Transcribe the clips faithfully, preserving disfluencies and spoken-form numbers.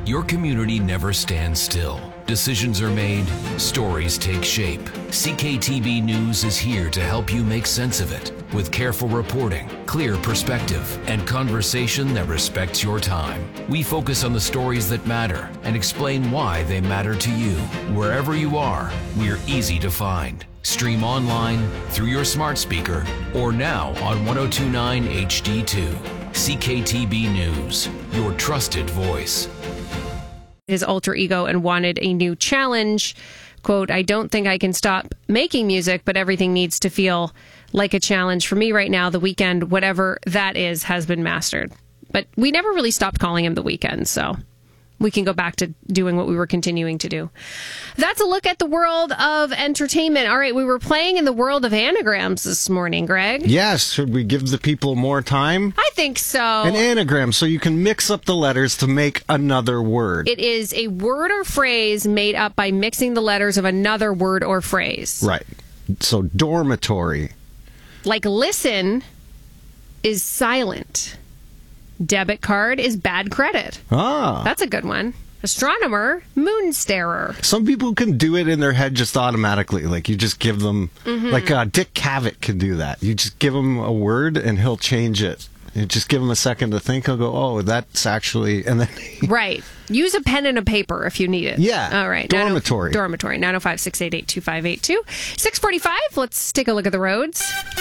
Your community never stands still. Decisions are made, stories take shape. C K T B News is here to help you make sense of it with careful reporting, clear perspective, and conversation that respects your time. We focus on the stories that matter and explain why they matter to you. Wherever you are, we're easy to find. Stream online, through your smart speaker, or now on ten twenty-nine H D two. C K T B News, your trusted voice. His alter ego and wanted a new challenge. Quote, I don't think I can stop making music, but everything needs to feel like a challenge for me right now. The Weeknd, whatever that is, has been mastered. But we never really stopped calling him The Weeknd, so we can go back to doing what we were continuing to do. That's a look at the world of entertainment. All right, we were playing in the world of anagrams this morning, Greg. Yes, should we give the people more time? I think so. An anagram, so you can mix up the letters to make another word. It is a word or phrase made up by mixing the letters of another word or phrase. Right. So dormitory. Like listen is silent. Debit card is bad credit. Ah. That's a good one. Astronomer, moon starer. Some people can do it in their head just automatically. Like you just give them, mm-hmm. like uh, Dick Cavett can do that. You just give him a word and he'll change it. You just give him a second to think. He'll go, oh, that's actually, and then right. Use a pen and a paper if you need it. Yeah. All right. Dormitory. Dormitory. nine oh five, six eight eight, two five eight two. six forty-five. Let's take a look at the roads.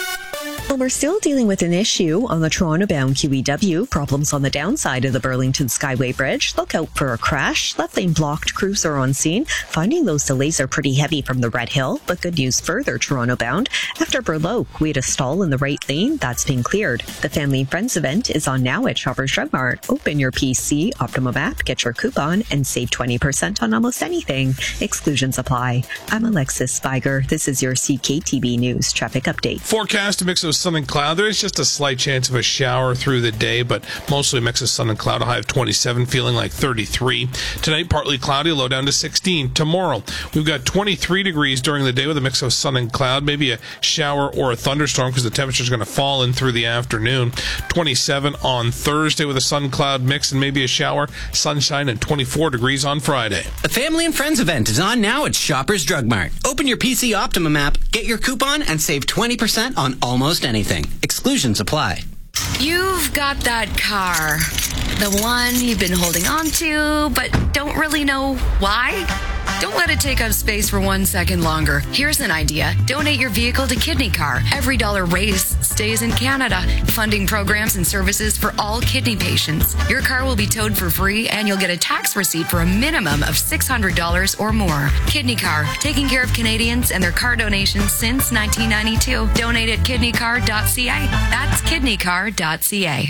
Well, we're still dealing with an issue on the Toronto-bound Q E W. Problems on the downside of the Burlington Skyway Bridge. Look out for a crash. Left lane blocked. Crews are on scene. Finding those delays are pretty heavy from the Red Hill, but good news further Toronto-bound. After Burloak, we had a stall in the right lane. That's been cleared. The Family and Friends event is on now at Shoppers Drug Mart. Open your P C, Optimum app, get your coupon, and save twenty percent on almost anything. Exclusions apply. I'm Alexis Spiger. This is your C K T B News traffic update. Forecast a mix of sun and cloud. There is just a slight chance of a shower through the day, but mostly a mix of sun and cloud. A high of twenty-seven, feeling like thirty-three. Tonight, partly cloudy, low down to sixteen. Tomorrow, we've got twenty-three degrees during the day with a mix of sun and cloud. Maybe a shower or a thunderstorm because the temperature is going to fall in through the afternoon. twenty-seven on Thursday with a sun-cloud mix and maybe a shower. Sunshine and twenty-four degrees on Friday. The Family and Friends event is on now at Shoppers Drug Mart. Open your P C Optimum app, get your coupon, and save twenty percent on almost anything. Exclusions apply. You've got that car. The one you've been holding on to, but don't really know why? Don't let it take up space for one second longer. Here's an idea. Donate your vehicle to Kidney Car. Every dollar raised stays in Canada, funding programs and services for all kidney patients. Your car will be towed for free, and you'll get a tax receipt for a minimum of six hundred dollars or more. Kidney Car, taking care of Canadians and their car donations since nineteen ninety-two. Donate at kidney car dot c a. That's kidney car dot c a.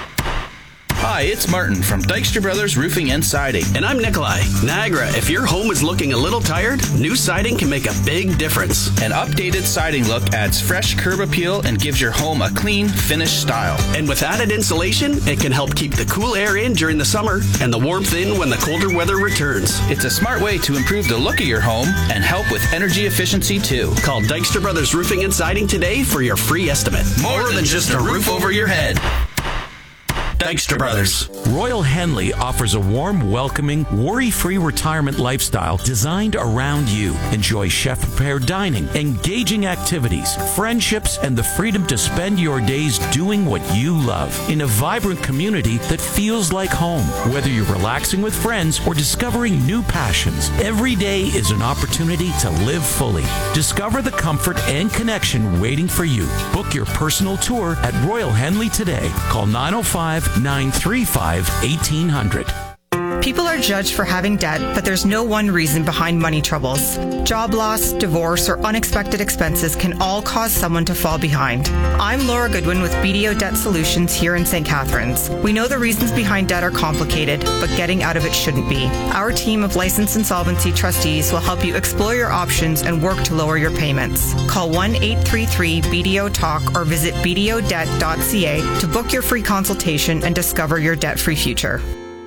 Hi, it's Martin from Dykstra Brothers Roofing and Siding. And I'm Nikolai. Niagara, if your home is looking a little tired, new siding can make a big difference. An updated siding look adds fresh curb appeal and gives your home a clean, finished style. And with added insulation, it can help keep the cool air in during the summer and the warmth in when the colder weather returns. It's a smart way to improve the look of your home and help with energy efficiency too. Call Dykstra Brothers Roofing and Siding today for your free estimate. More, More than, than just a roof over your head. Dykstra Brothers. Royal Henley offers a warm, welcoming, worry-free retirement lifestyle designed around you. Enjoy chef-prepared dining, engaging activities, friendships, and the freedom to spend your days doing what you love in a vibrant community that feels like home. Whether you're relaxing with friends or discovering new passions, every day is an opportunity to live fully. Discover the comfort and connection waiting for you. Book your personal tour at Royal Henley today. Call nine oh five, nine three five, eighteen hundred. People are judged for having debt, but there's no one reason behind money troubles. Job loss, divorce, or unexpected expenses can all cause someone to fall behind. I'm Laura Goodwin with B D O Debt Solutions here in Saint Catharines. We know the reasons behind debt are complicated, but getting out of it shouldn't be. Our team of licensed insolvency trustees will help you explore your options and work to lower your payments. Call one eight three three B D O talk or visit b d o debt dot c a to book your free consultation and discover your debt-free future.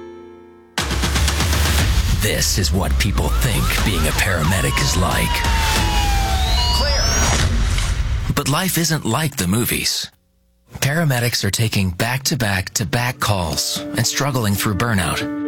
This is what people think being a paramedic is like. Clear. But life isn't like the movies. Paramedics are taking back-to-back-to-back calls and struggling through burnout.